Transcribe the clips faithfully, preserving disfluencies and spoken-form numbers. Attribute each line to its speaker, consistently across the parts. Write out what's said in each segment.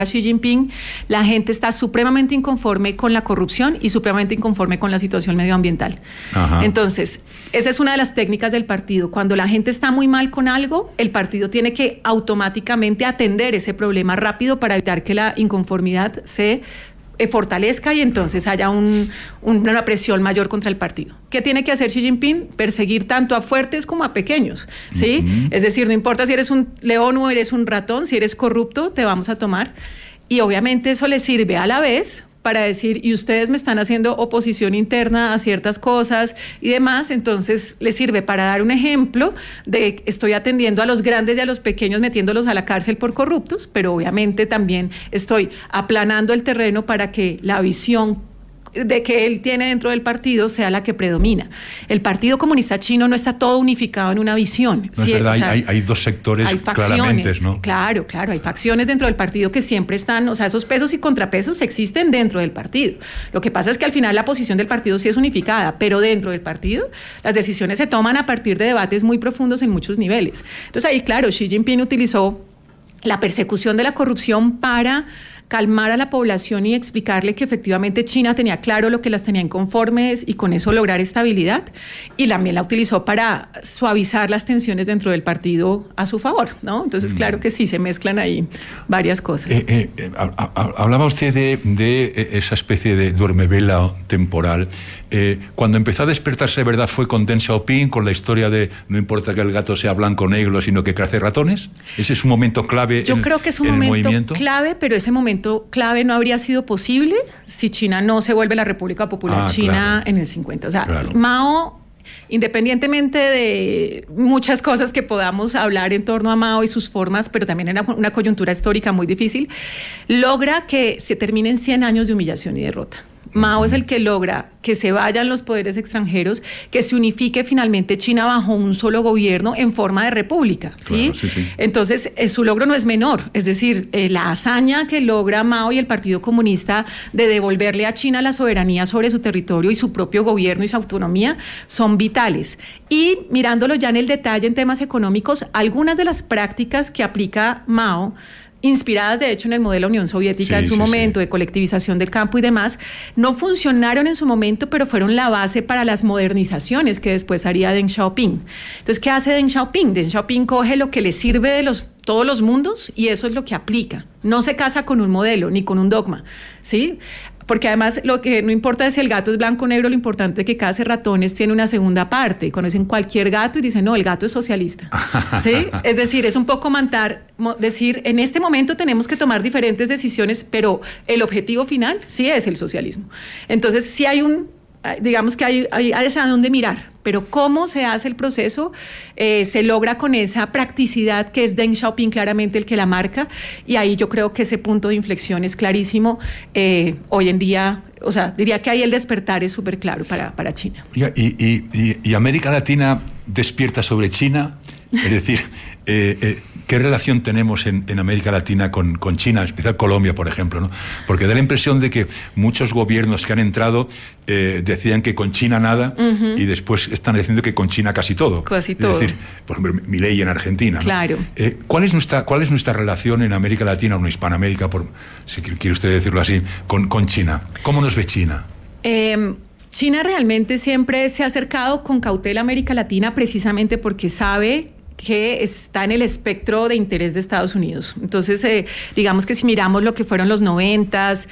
Speaker 1: Xi Jinping, la gente está supremamente inconforme con la corrupción y supremamente inconforme con la situación medioambiental. Ajá. Entonces, esa es una de las técnicas del partido. Cuando la gente está muy mal con algo, el partido tiene que automáticamente atender ese problema rápido para evitar que la inconformidad se fortalezca y entonces haya un, una presión mayor contra el partido. ¿Qué tiene que hacer Xi Jinping? Perseguir tanto a fuertes como a pequeños, ¿sí? Uh-huh. Es decir, no importa si eres un león o eres un ratón, si eres corrupto, te vamos a tomar. Y obviamente eso le sirve a la vez para decir, y ustedes me están haciendo oposición interna a ciertas cosas y demás, entonces les sirve para dar un ejemplo de estoy atendiendo a los grandes y a los pequeños metiéndolos a la cárcel por corruptos, pero obviamente también estoy aplanando el terreno para que la visión de que él tiene dentro del partido sea la que predomina. El Partido Comunista Chino no está todo unificado en una visión.
Speaker 2: No,
Speaker 1: sí,
Speaker 2: es verdad,
Speaker 1: o sea,
Speaker 2: hay, hay dos sectores
Speaker 1: hay facciones,
Speaker 2: claramente, ¿no?
Speaker 1: Claro, claro, hay facciones dentro del partido que siempre están, o sea, esos pesos y contrapesos existen dentro del partido. Lo que pasa es que al final la posición del partido sí es unificada, pero dentro del partido las decisiones se toman a partir de debates muy profundos en muchos niveles. Entonces ahí, claro, Xi Jinping utilizó la persecución de la corrupción para calmar a la población y explicarle que efectivamente China tenía claro lo que las tenía inconformes y con eso lograr estabilidad, y también la utilizó para suavizar las tensiones dentro del partido a su favor, ¿no? Entonces, claro que sí, se mezclan ahí varias cosas.
Speaker 2: Eh, eh, eh, hablaba usted de, de esa especie de duermevela temporal. Eh, cuando empezó a despertarse, ¿verdad? Fue con Deng Xiaoping, con la historia de no importa que el gato sea blanco o negro, sino que cace ratones. ¿Ese es un momento clave?
Speaker 1: Yo
Speaker 2: en,
Speaker 1: creo que es un
Speaker 2: en
Speaker 1: momento
Speaker 2: movimiento? clave,
Speaker 1: pero ese momento clave no habría sido posible si China no se vuelve la República Popular ah, China claro. en el cincuenta. O sea, claro. Mao, independientemente de muchas cosas que podamos hablar en torno a Mao y sus formas, pero también en una coyuntura histórica muy difícil, logra que se terminen cien años de humillación y derrota. Mao es el que logra que se vayan los poderes extranjeros, que se unifique finalmente China bajo un solo gobierno en forma de república, ¿sí? Claro, sí, sí. Entonces, eh, su logro no es menor, es decir, eh, la hazaña que logra Mao y el Partido Comunista de devolverle a China la soberanía sobre su territorio y su propio gobierno y su autonomía son vitales. Y mirándolo ya en el detalle en temas económicos, algunas de las prácticas que aplica Mao, inspiradas de hecho en el modelo Unión Soviética sí, en su sí, momento, sí. de colectivización del campo y demás, no funcionaron en su momento, pero fueron la base para las modernizaciones que después haría Deng Xiaoping. Entonces, ¿qué hace Deng Xiaoping? Deng Xiaoping coge lo que le sirve de los, todos los mundos y eso es lo que aplica. No se casa con un modelo ni con un dogma, ¿sí? Porque además lo que no importa es si el gato es blanco o negro, lo importante es que cada ratones tiene una segunda parte. Y conocen cualquier gato y dicen, no, el gato es socialista. ¿Sí? Es decir, es un poco mantar, decir, en este momento tenemos que tomar diferentes decisiones, pero el objetivo final sí es el socialismo. Entonces, sí hay un, digamos que hay, hay, hay hacia dónde mirar, pero cómo se hace el proceso eh, se logra con esa practicidad que es Deng Xiaoping claramente el que la marca, y ahí yo creo que ese punto de inflexión es clarísimo. Eh, hoy en día, o sea, diría que ahí el despertar es súper claro para, para China.
Speaker 2: Y, y, y, y América Latina despierta sobre China, es decir, eh, eh, ¿qué relación tenemos en, en América Latina con, con China, en especial Colombia, por ejemplo, ¿no? Porque da la impresión de que muchos gobiernos que han entrado eh, decían que con China nada, uh-huh. y después están diciendo que con China casi todo.
Speaker 1: Casi todo.
Speaker 2: Es decir, por ejemplo, Milei en Argentina, ¿no?
Speaker 1: Claro.
Speaker 2: Eh, ¿cuál es nuestra, cuál es nuestra relación en América Latina, o en Hispanoamérica, por, si quiere usted decirlo así, con, con China? ¿Cómo nos ve China?
Speaker 1: Eh... China realmente siempre se ha acercado con cautela a América Latina precisamente porque sabe que está en el espectro de interés de Estados Unidos. Entonces, eh, digamos que si miramos lo que fueron los noventas,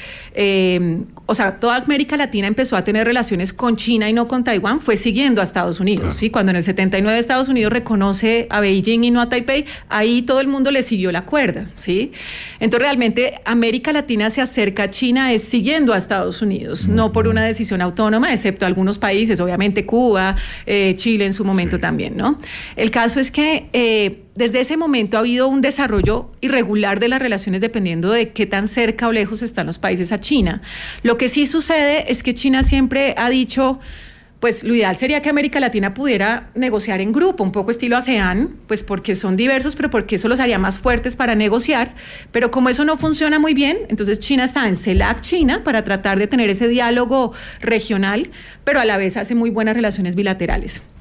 Speaker 1: eh, o sea, toda América Latina empezó a tener relaciones con China y no con Taiwán, fue siguiendo a Estados Unidos, claro. ¿sí? Cuando en el setenta y nueve Estados Unidos reconoce a Beijing y no a Taipei, ahí todo el mundo le siguió la cuerda, ¿sí? Entonces, realmente, América Latina se acerca a China es siguiendo a Estados Unidos, uh-huh. no por una decisión autónoma, excepto algunos países, obviamente Cuba, eh, Chile en su momento sí. también, ¿no? El caso es que Eh, desde ese momento ha habido un desarrollo irregular de las relaciones dependiendo de qué tan cerca o lejos están los países a China. Lo que sí sucede es que China siempre ha dicho, pues lo ideal sería que América Latina pudiera negociar en grupo, un poco estilo ASEAN, pues porque son diversos, pero porque eso los haría más fuertes para negociar, pero como eso no funciona muy bien, entonces China está en CELAC China para tratar de tener ese diálogo regional, pero a la vez hace muy buenas relaciones bilaterales.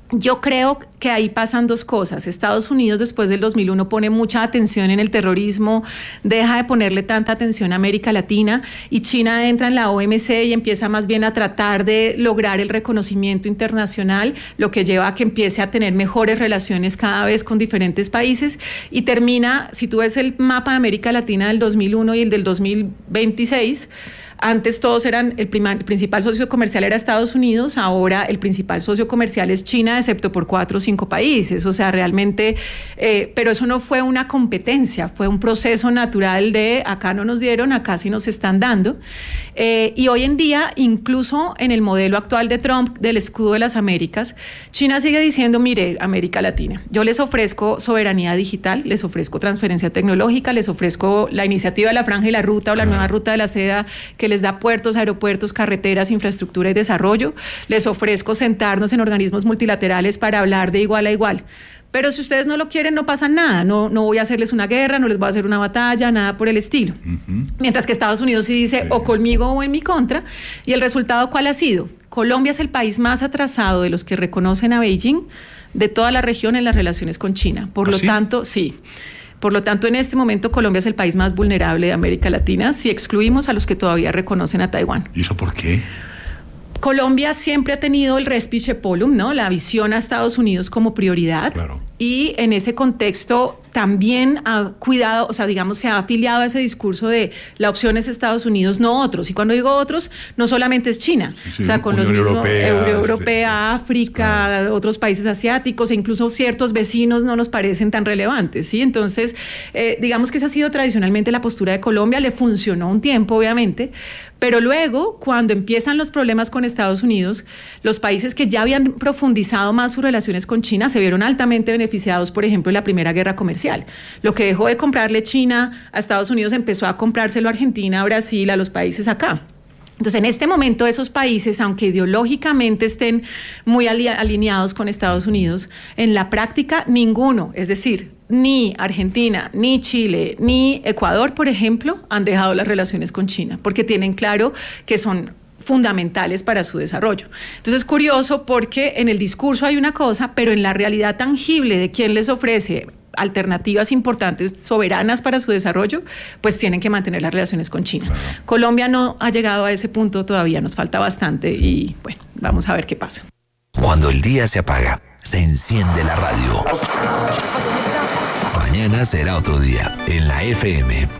Speaker 1: Yo creo que ahí pasan dos cosas. Estados Unidos después del dos mil uno pone mucha atención en el terrorismo, deja de ponerle tanta atención a América Latina, y China entra en la O M C y empieza más bien a tratar de lograr el reconocimiento internacional, lo que lleva a que empiece a tener mejores relaciones cada vez con diferentes países, y termina, si tú ves el mapa de América Latina del dos mil uno y el del dos mil veintiséis, antes todos eran, el, prima, el principal socio comercial era Estados Unidos, ahora el principal socio comercial es China, excepto por cuatro o cinco países. O sea, realmente, eh, pero eso no fue una competencia, fue un proceso natural de acá no nos dieron, acá sí nos están dando. Eh, y hoy en día, incluso en el modelo actual de Trump, del escudo de las Américas, China sigue diciendo, mire, América Latina, yo les ofrezco soberanía digital, les ofrezco transferencia tecnológica, les ofrezco la iniciativa de la Franja y la Ruta o la nueva Ruta de la Seda, que les da puertos, aeropuertos, carreteras, infraestructura y desarrollo. Les ofrezco sentarnos en organismos multilaterales para hablar de igual a igual. Pero si ustedes no lo quieren, no pasa nada. No, no voy a hacerles una guerra, no les voy a hacer una batalla, nada por el estilo. Uh-huh. Mientras que Estados Unidos sí dice, sí, o conmigo o en mi contra. ¿Y el resultado cuál ha sido? Colombia es el país más atrasado de los que reconocen a Beijing de toda la región en las relaciones con China. Por ¿Ah, lo sí? tanto, sí. Por lo tanto, en este momento Colombia es el país más vulnerable de América Latina si excluimos a los que todavía reconocen a Taiwán.
Speaker 2: ¿Y eso por qué?
Speaker 1: Colombia siempre ha tenido el respice polum, ¿no? La visión a Estados Unidos como prioridad.
Speaker 2: Claro.
Speaker 1: Y en ese contexto también ha cuidado, o sea, digamos, se ha afiliado a ese discurso de la opción es Estados Unidos, no otros. Y cuando digo otros, no solamente es China, sí, o sea, con Unión los mismos Europea, Euro, Europea sí, África, claro, otros países asiáticos, e incluso ciertos vecinos no nos parecen tan relevantes, ¿sí? Entonces, eh, digamos que esa ha sido tradicionalmente la postura de Colombia, le funcionó un tiempo, obviamente, pero luego, cuando empiezan los problemas con Estados Unidos, los países que ya habían profundizado más sus relaciones con China se vieron altamente beneficiados, por ejemplo, en la primera guerra comercial. Lo que dejó de comprarle China a Estados Unidos empezó a comprárselo a Argentina, a Brasil, a los países acá. Entonces, en este momento, esos países, aunque ideológicamente estén muy alineados con Estados Unidos, en la práctica, ninguno, es decir, ni Argentina, ni Chile, ni Ecuador, por ejemplo, han dejado las relaciones con China, porque tienen claro que son fundamentales para su desarrollo. Entonces es curioso porque en el discurso hay una cosa, pero en la realidad tangible de quién les ofrece alternativas importantes, soberanas para su desarrollo, pues tienen que mantener las relaciones con China. Claro. Colombia no ha llegado a ese punto todavía, nos falta bastante y bueno, vamos a ver qué pasa.
Speaker 3: Cuando el día se apaga, se enciende la radio. Mañana será otro día en la F M.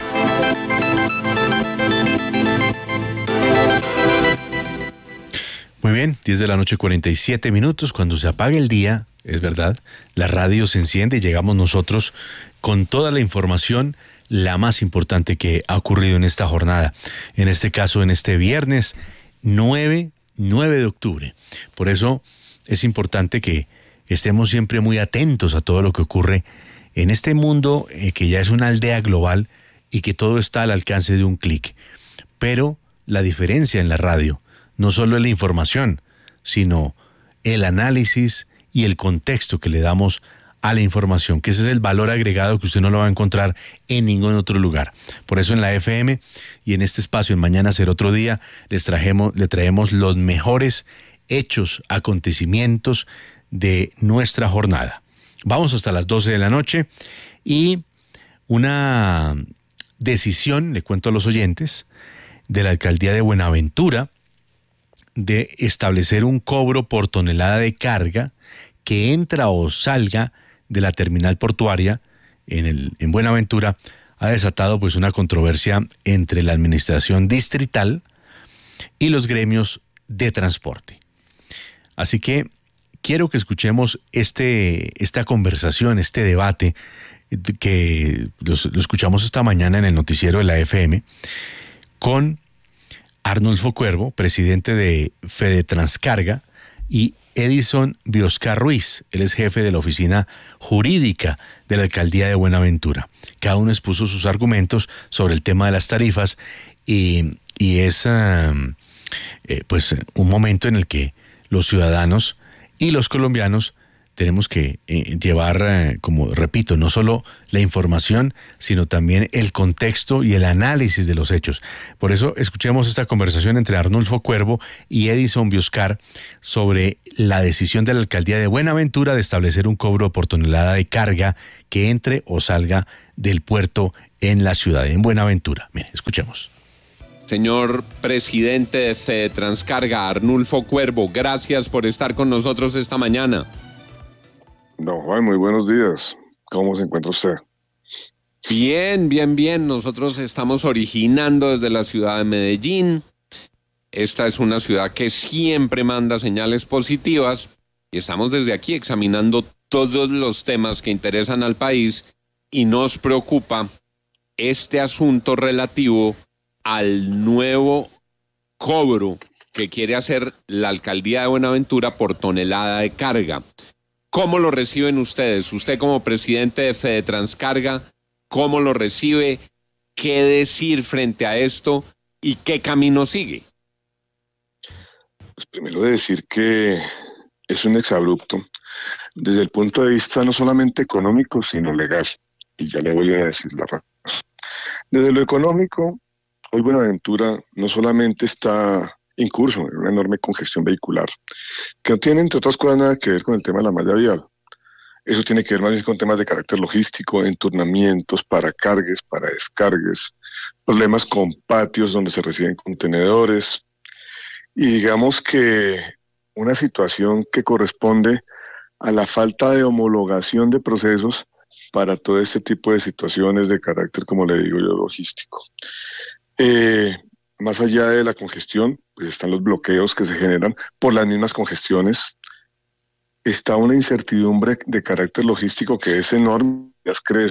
Speaker 4: Muy bien, diez de la noche, cuarenta y siete minutos. Cuando se apaga el día, es verdad, la radio se enciende y llegamos nosotros con toda la información, la más importante que ha ocurrido en esta jornada. En este caso, en este viernes nueve de octubre. Por eso es importante que estemos siempre muy atentos a todo lo que ocurre en este mundo eh, que ya es una aldea global y que todo está al alcance de un clic. Pero la diferencia en la radio no solo es la información, sino el análisis y el contexto que le damos a la información, que ese es el valor agregado que usted no lo va a encontrar en ningún otro lugar. Por eso en la F M y en este espacio en Mañana Será Otro Día les trajemos, le traemos los mejores hechos, acontecimientos de nuestra jornada. Vamos hasta las doce de la noche y una decisión, le cuento a los oyentes, de la Alcaldía de Buenaventura de establecer un cobro por tonelada de carga que entra o salga de la terminal portuaria en, el, en Buenaventura, ha desatado pues una controversia entre la administración distrital y los gremios de transporte. Así que quiero que escuchemos este, esta conversación, este debate que lo, lo escuchamos esta mañana en el noticiero de la F M con Arnulfo Cuervo, presidente de Fedetranscarga, y Edison Bioscar Ruiz, él es jefe de la oficina jurídica de la Alcaldía de Buenaventura. Cada uno expuso sus argumentos sobre el tema de las tarifas y, y es uh, eh, pues un momento en el que los ciudadanos y los colombianos tenemos que eh, llevar, eh, como repito, no solo la información, sino también el contexto y el análisis de los hechos. Por eso escuchemos esta conversación entre Arnulfo Cuervo y Edison Bioscar sobre la decisión de la alcaldía de Buenaventura de establecer un cobro por tonelada de carga que entre o salga del puerto en la ciudad, en Buenaventura. Mire, escuchemos.
Speaker 5: Señor presidente de Fede Transcarga, Arnulfo Cuervo, gracias por estar con nosotros esta mañana.
Speaker 6: Don Juan, muy buenos días. ¿Cómo se encuentra usted?
Speaker 5: Bien, bien, bien. Nosotros estamos originando desde la ciudad de Medellín. Esta es una ciudad que siempre manda señales positivas y estamos desde aquí examinando todos los temas que interesan al país y nos preocupa este asunto relativo al nuevo cobro que quiere hacer la alcaldía de Buenaventura por tonelada de carga. ¿Cómo lo reciben ustedes? Usted como presidente de Fede Transcarga, ¿cómo lo recibe? ¿Qué decir frente a esto? ¿Y qué camino sigue?
Speaker 6: Pues primero decir que es un exabrupto desde el punto de vista no solamente económico, sino legal. Y ya le voy a decir la razón. Desde lo económico, hoy Buenaventura no solamente está incurso en una enorme congestión vehicular, que no tiene, entre otras cosas, nada que ver con el tema de la malla vial. Eso tiene que ver más bien con temas de carácter logístico, enturnamientos para cargues, para descargues, problemas con patios donde se reciben contenedores, y digamos que una situación que corresponde a la falta de homologación de procesos para todo este tipo de situaciones de carácter, como le digo yo, logístico. Eh, más allá de la congestión, pues están los bloqueos que se generan por las mismas congestiones. Está una incertidumbre de carácter logístico que es enorme, crece.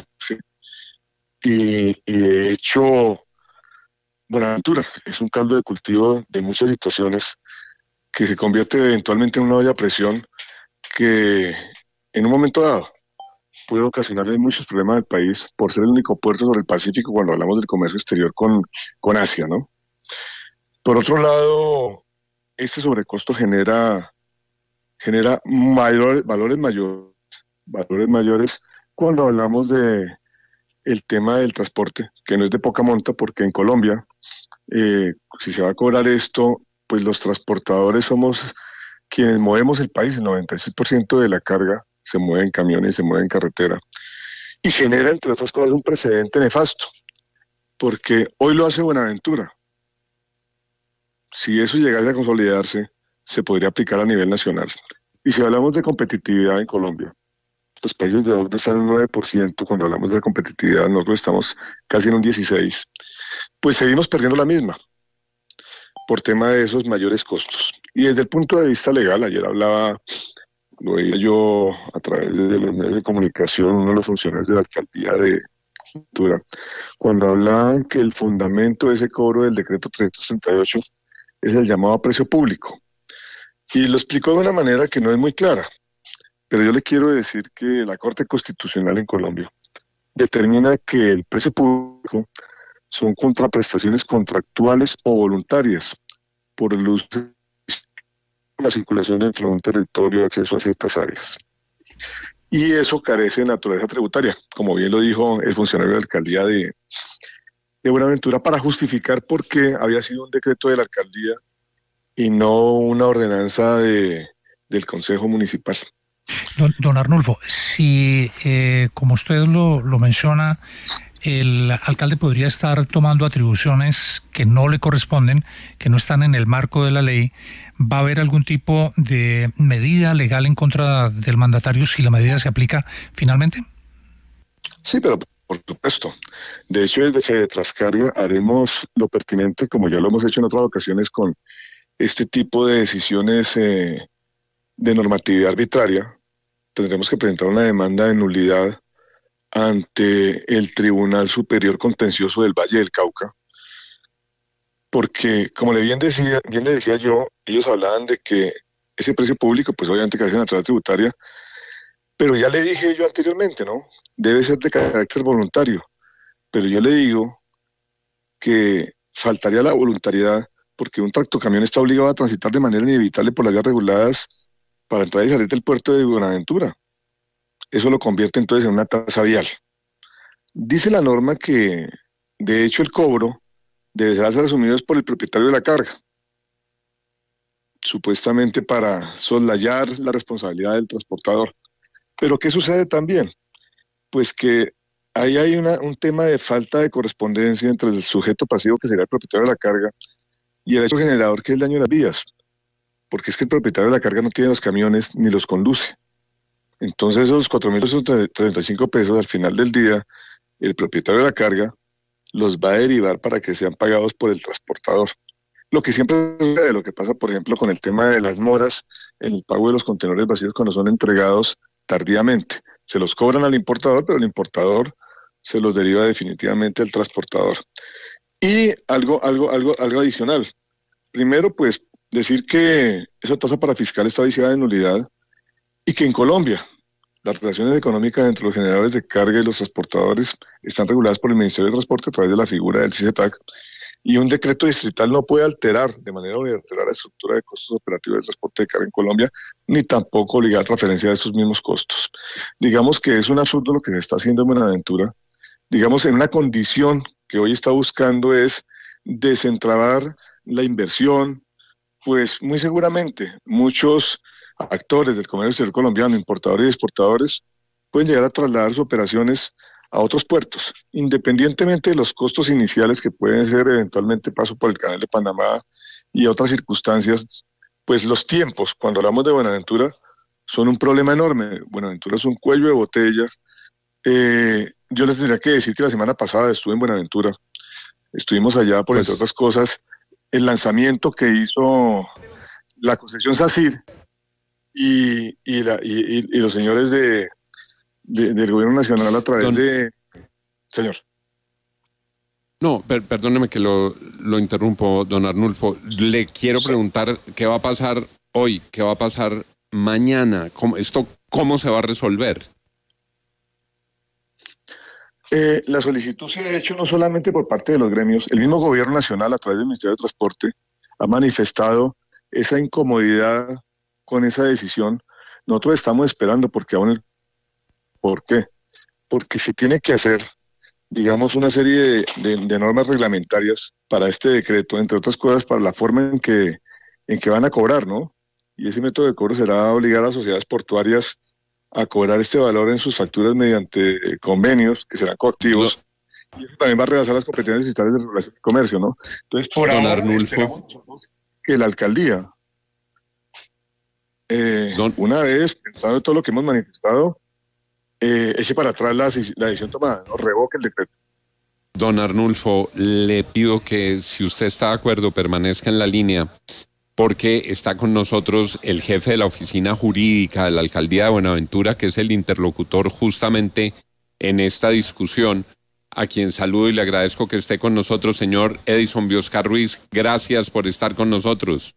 Speaker 6: Y, y de hecho, Buenaventura es un caldo de cultivo de muchas situaciones que se convierte eventualmente en una olla a presión que en un momento dado puede ocasionarle muchos problemas al país por ser el único puerto sobre el Pacífico cuando hablamos del comercio exterior con, con Asia, ¿no? Por otro lado, este sobrecosto genera, genera mayor, valores mayores, valores mayores cuando hablamos de el tema del transporte, que no es de poca monta, porque en Colombia, eh, si se va a cobrar esto, pues los transportadores somos quienes movemos el país. El noventa y seis por ciento de la carga se mueve en camiones, se mueve en carretera, y genera, entre otras cosas, un precedente nefasto, porque hoy lo hace Buenaventura. Si eso llegase a consolidarse, se podría aplicar a nivel nacional. Y si hablamos de competitividad en Colombia, los países de Ocde están en un nueve por ciento, cuando hablamos de competitividad nosotros estamos casi en un dieciséis por ciento, pues seguimos perdiendo la misma, por tema de esos mayores costos. Y desde el punto de vista legal, ayer hablaba, lo veía yo a través de los medios de comunicación, uno de los funcionarios de la alcaldía de Buenaventura, cuando hablaban que el fundamento de ese cobro del decreto trescientos treinta y ocho es el llamado a precio público. Y lo explicó de una manera que no es muy clara, pero yo le quiero decir que la Corte Constitucional en Colombia determina que el precio público son contraprestaciones contractuales o voluntarias por el uso de la circulación dentro de un territorio de acceso a ciertas áreas. Y eso carece de naturaleza tributaria, como bien lo dijo el funcionario de la alcaldía de, de Buenaventura, para justificar por qué había sido un decreto de la alcaldía y no una ordenanza de, del Consejo Municipal.
Speaker 7: Don, don Arnulfo, si eh, como usted lo, lo menciona, el alcalde podría estar tomando atribuciones que no le corresponden, que no están en el marco de la ley, ¿va a haber algún tipo de medida legal en contra del mandatario si la medida se aplica finalmente?
Speaker 6: Sí, pero por supuesto. De hecho, desde Fede Transcarga haremos lo pertinente, como ya lo hemos hecho en otras ocasiones, con este tipo de decisiones eh, de normatividad arbitraria. Tendremos que presentar una demanda de nulidad ante el Tribunal Superior Contencioso del Valle del Cauca, porque, como le bien decía, bien le decía yo, ellos hablaban de que ese precio público, pues obviamente carece de naturaleza tributaria, pero ya le dije yo anteriormente, ¿no? Debe ser de carácter voluntario, pero yo le digo que faltaría la voluntariedad, porque un tractocamión está obligado a transitar de manera inevitable por las vías reguladas para entrar y salir del puerto de Buenaventura. Eso lo convierte entonces en una tasa vial. Dice la norma que, de hecho, el cobro debe ser asumido por el propietario de la carga, supuestamente para soslayar la responsabilidad del transportador. Pero ¿qué sucede también? Pues que ahí hay una, un tema de falta de correspondencia entre el sujeto pasivo, que sería el propietario de la carga, y el hecho generador, que es el daño de las vías. Porque es que el propietario de la carga no tiene los camiones ni los conduce. Entonces esos cuatro mil treinta y cinco pesos al final del día, el propietario de la carga los va a derivar para que sean pagados por el transportador. Lo que siempre sucede, lo que pasa por ejemplo con el tema de las moras en el pago de los contenedores vacíos cuando son entregados tardíamente. Se los cobran al importador, pero el importador se los deriva definitivamente al transportador. Y algo, algo, algo, algo adicional. Primero, pues, decir que esa tasa para fiscal está viciada de nulidad y que en Colombia las relaciones económicas entre los generadores de carga y los transportadores están reguladas por el Ministerio de Transporte a través de la figura del CICETAC, y un decreto distrital no puede alterar de manera unilateral la estructura de costos operativos del transporte de carga en Colombia, ni tampoco obligar a transferencia de esos mismos costos. Digamos que es un absurdo lo que se está haciendo en Buenaventura, digamos en una condición que hoy está buscando es desentrabar la inversión, pues muy seguramente muchos actores del comercio exterior colombiano, importadores y exportadores, pueden llegar a trasladar sus operaciones a otros puertos, independientemente de los costos iniciales que pueden ser eventualmente paso por el canal de Panamá y otras circunstancias, pues los tiempos, cuando hablamos de Buenaventura, son un problema enorme. Buenaventura es un cuello de botella. Eh, yo les tendría que decir que la semana pasada estuve en Buenaventura, estuvimos allá por, pues, entre otras cosas, el lanzamiento que hizo la concesión SACIR, Y, y, la, y, y los señores de, de, del gobierno nacional a través don, de... Señor.
Speaker 5: No, per, perdóneme que lo, lo interrumpo, don Arnulfo. Le quiero sí. preguntar qué va a pasar hoy, qué va a pasar mañana. ¿Cómo, esto, ¿Cómo se va a resolver?
Speaker 6: Eh, la solicitud se ha hecho no solamente por parte de los gremios. El mismo gobierno nacional, a través del Ministerio de Transporte, ha manifestado esa incomodidad con esa decisión. Nosotros estamos esperando porque aún el... ¿Por qué? Porque se tiene que hacer, digamos, una serie de, de, de normas reglamentarias para este decreto, entre otras cosas para la forma en que, en que van a cobrar, ¿no? Y ese método de cobro será obligar a las sociedades portuarias a cobrar este valor en sus facturas mediante convenios que serán coactivos. No. Y eso también va a rebasar las competencias estatales de regulación de comercio, ¿no? Entonces, por
Speaker 5: don
Speaker 6: ahora
Speaker 5: Arnulfo,
Speaker 6: esperamos nosotros que la alcaldía, Eh, una vez pensado en todo lo que hemos manifestado, eh, eche para atrás la, la decisión tomada, no revoque el decreto.
Speaker 5: Don Arnulfo, le pido que si usted está de acuerdo permanezca en la línea, porque está con nosotros el jefe de la oficina jurídica de la Alcaldía de Buenaventura, que es el interlocutor justamente en esta discusión, a quien saludo y le agradezco que esté con nosotros, señor Edison Biosca Ruiz. Gracias por estar con nosotros.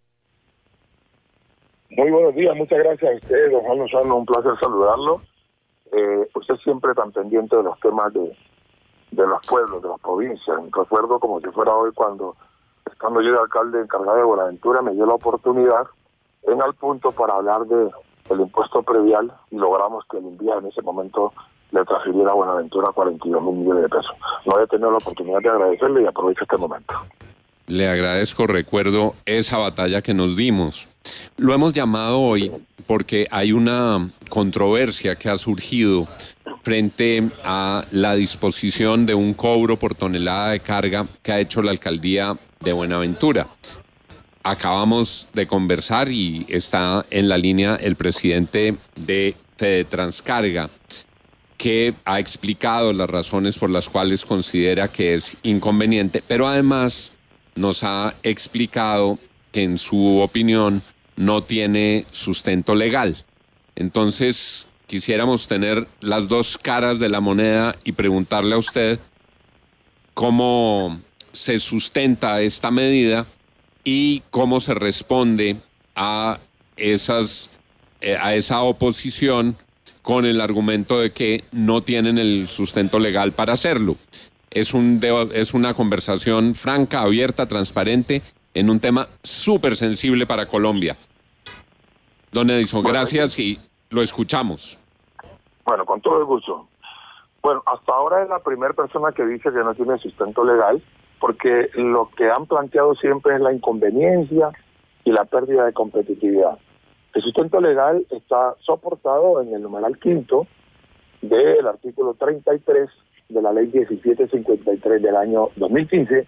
Speaker 8: Muy buenos días, muchas gracias a usted, don Juan Lozano, un placer saludarlo. Eh, usted siempre tan pendiente de los temas de, de los pueblos, de las provincias. Recuerdo como si fuera hoy cuando, estando yo de alcalde encargado de Buenaventura, me dio la oportunidad en Al Punto para hablar de el impuesto predial y logramos que el INVIA en ese momento le transfiriera a Buenaventura cuarenta y dos mil millones de pesos. No he tenido la oportunidad de agradecerle y aprovecho este momento.
Speaker 5: Le agradezco, recuerdo esa batalla que nos dimos. Lo hemos llamado hoy porque hay una controversia que ha surgido frente a la disposición de un cobro por tonelada de carga que ha hecho la alcaldía de Buenaventura. Acabamos de conversar y está en la línea el presidente de Fedetranscarga, que ha explicado las razones por las cuales considera que es inconveniente, pero además nos ha explicado que en su opinión no tiene sustento legal. Entonces, quisiéramos tener las dos caras de la moneda y preguntarle a usted cómo se sustenta esta medida y cómo se responde a esas eh, a esa oposición con el argumento de que no tienen el sustento legal para hacerlo. Es un es una conversación franca, abierta, transparente, en un tema súper sensible para Colombia. Don Edison, gracias y lo escuchamos.
Speaker 8: Bueno, con todo el gusto. Bueno, hasta ahora es la primera persona que dice que no tiene sustento legal, porque lo que han planteado siempre es la inconveniencia y la pérdida de competitividad. El sustento legal está soportado en el numeral quinto del artículo treinta y tres de la ley diecisiete cincuenta y tres del año dos mil quince,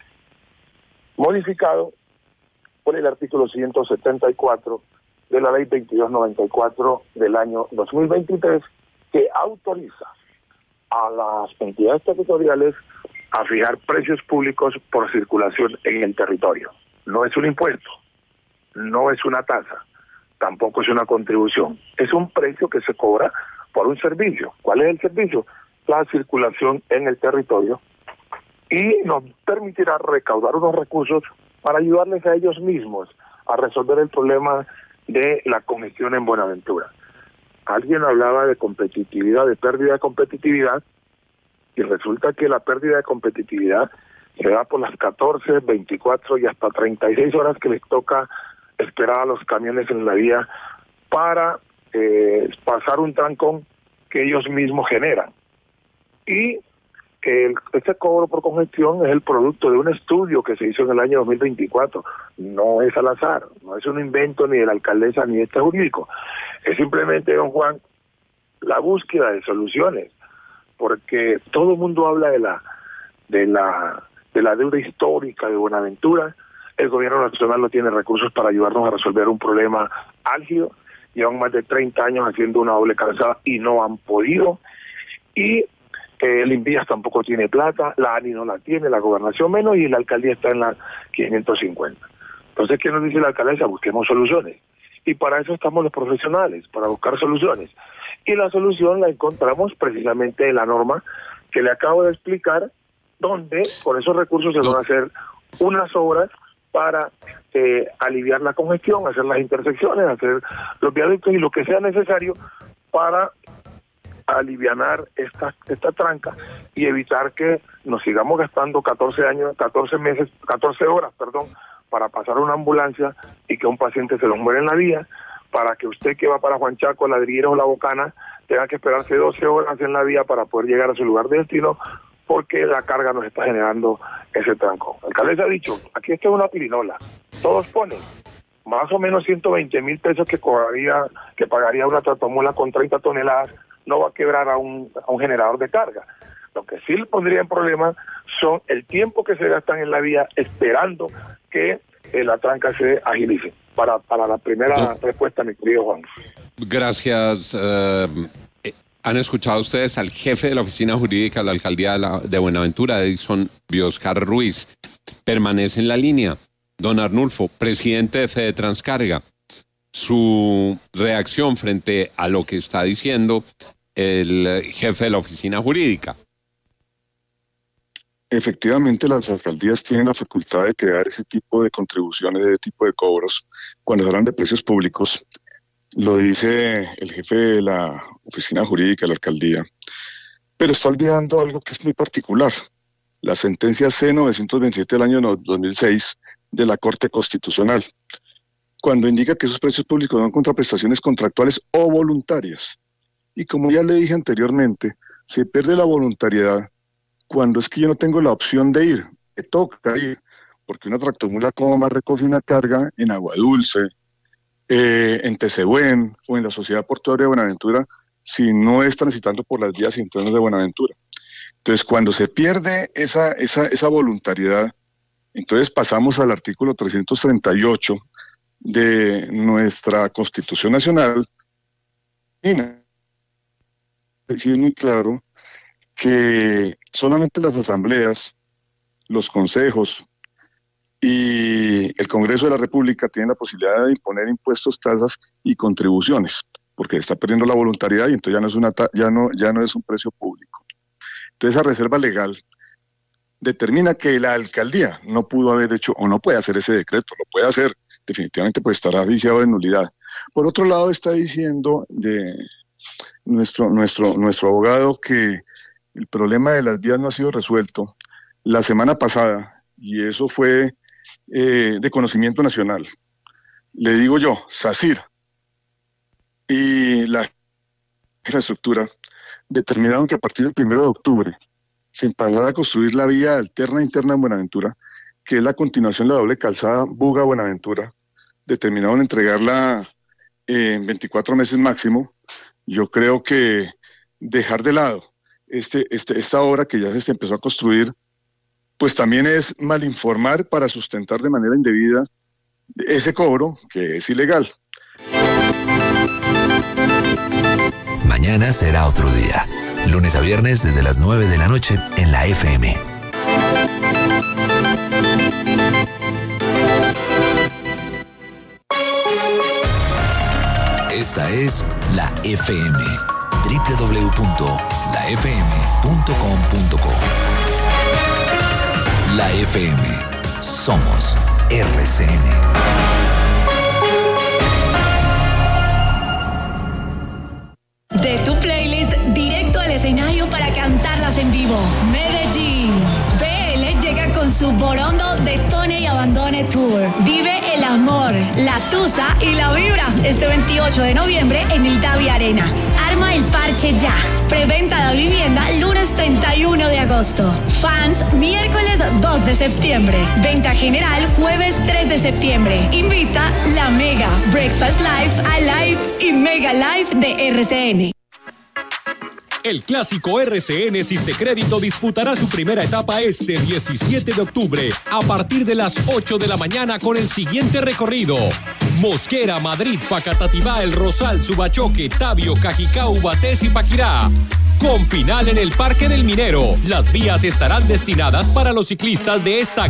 Speaker 8: modificado por el artículo ciento setenta y cuatro de la ley veintidós noventa y cuatro del año dos mil veintitrés, que autoriza a las entidades territoriales a fijar precios públicos por circulación en el territorio. No es un impuesto, no es una tasa, tampoco es una contribución. Es un precio que se cobra por un servicio. ¿Cuál es el servicio? La circulación en el territorio, y nos permitirá recaudar unos recursos para ayudarles a ellos mismos a resolver el problema de la congestión en Buenaventura. Alguien hablaba de competitividad, de pérdida de competitividad, y resulta que la pérdida de competitividad se da por las catorce, veinticuatro y hasta treinta y seis horas que les toca esperar a los camiones en la vía para eh, pasar un trancón que ellos mismos generan. Y que el, este cobro por congestión es el producto de un estudio que se hizo en el año dos mil veinticuatro. No es al azar, no es un invento ni de la alcaldesa ni de este jurídico. Es simplemente, don Juan, la búsqueda de soluciones, porque todo el mundo habla de la de la de la deuda histórica de Buenaventura. El gobierno nacional no tiene recursos para ayudarnos a resolver un problema álgido. Llevan más de treinta años haciendo una doble calzada y no han podido. Y el INVIAS tampoco tiene plata, la ANI no la tiene, la gobernación menos, y la alcaldía está en la quinientos cincuenta. Entonces, ¿qué nos dice la alcaldesa? Busquemos soluciones. Y para eso estamos los profesionales, para buscar soluciones. Y la solución la encontramos precisamente en la norma que le acabo de explicar, donde con esos recursos se van a hacer unas obras para eh, aliviar la congestión, hacer las intersecciones, hacer los viaductos y lo que sea necesario para alivianar esta esta tranca y evitar que nos sigamos gastando catorce años, catorce meses, catorce horas, perdón, para pasar una ambulancia y que un paciente se nos muere en la vía, para que usted que va para Juan Chaco, Ladrilleros o La Bocana tenga que esperarse doce horas en la vía para poder llegar a su lugar de destino, porque la carga nos está generando ese trancón. El alcalde ha dicho, aquí esto es una pirinola, todos ponen más o menos ciento veinte mil pesos que cobraría, que pagaría una tratomola con treinta toneladas, no va a quebrar a un, a un generador de carga. Lo que sí le pondría en problema son el tiempo que se gastan en la vía esperando que eh, la tranca se agilice. Para, para la primera no. respuesta, mi querido Juan.
Speaker 5: Gracias. Eh, ¿Han escuchado ustedes al jefe de la oficina jurídica de la alcaldía de, la, de Buenaventura, Edison Bioscar Ruiz? Permanece en la línea. Don Arnulfo, presidente de Fede Transcarga. Su reacción frente a lo que está diciendo el jefe de la oficina jurídica.
Speaker 6: Efectivamente, las alcaldías tienen la facultad de crear ese tipo de contribuciones, ese tipo de cobros, cuando se hablan de precios públicos. Lo dice el jefe de la oficina jurídica de la alcaldía. Pero está olvidando algo que es muy particular. La sentencia C novecientos veintisiete del año dos mil seis de la Corte Constitucional, cuando indica que esos precios públicos son contraprestaciones contractuales o voluntarias. Y como ya le dije anteriormente, se pierde la voluntariedad cuando es que yo no tengo la opción de ir, me toca ir, porque una tractomula como más recoge una carga en Agua Dulce, eh, en Tezebuén o en la Sociedad Portuaria de Buenaventura, si no es transitando por las vías internas de Buenaventura. Entonces, cuando se pierde esa, esa, esa voluntariedad, entonces pasamos al artículo trescientos treinta y ocho de nuestra Constitución Nacional, y decir muy claro que solamente las asambleas, los consejos y el Congreso de la República tienen la posibilidad de imponer impuestos, tasas y contribuciones, porque está perdiendo la voluntariedad y entonces ya no es una ya no ya no es un precio público. Entonces esa reserva legal determina que la alcaldía no pudo haber hecho o no puede hacer ese decreto, lo puede hacer, definitivamente pues estará viciado de nulidad. Por otro lado está diciendo de nuestro nuestro nuestro abogado que el problema de las vías no ha sido resuelto la semana pasada, y eso fue eh, de conocimiento nacional. Le digo yo, SACIR, y la infraestructura determinaron que a partir del primero de octubre se empezará a construir la vía alterna interna en Buenaventura, que es la continuación de la doble calzada Buga-Buenaventura. Determinaron entregarla en veinticuatro meses máximo. Yo creo que dejar de lado este, este, esta obra que ya se empezó a construir, pues también es malinformar para sustentar de manera indebida ese cobro que es ilegal.
Speaker 3: Mañana será otro día. Lunes a viernes desde las nueve de la noche en la F M. Esta es la F M. doble u doble u doble u punto la f m punto com punto co. La F M. Somos R C N.
Speaker 9: De tu playlist directo al escenario para cantarlas en vivo. Medellín. B L llega con su Borondo Detone y Abandone Tour. Vive el amor, la tusa y la vibra este veintiocho de noviembre en el Davi Arena. Arma el parche ya. Preventa de vivienda lunes treinta y uno de agosto. Fans miércoles dos de septiembre. Venta general jueves tres de septiembre. Invita la Mega, Breakfast Live, Alive y Mega Live de R C N.
Speaker 10: El clásico R C N Sistecrédito disputará su primera etapa este diecisiete de octubre a partir de las ocho de la mañana con el siguiente recorrido: Mosquera, Madrid, Facatativá, El Rosal, Subachoque, Tabio, Cajicá, Ubatés y Paquirá. Con final en el Parque del Minero. Las vías estarán destinadas para los ciclistas de esta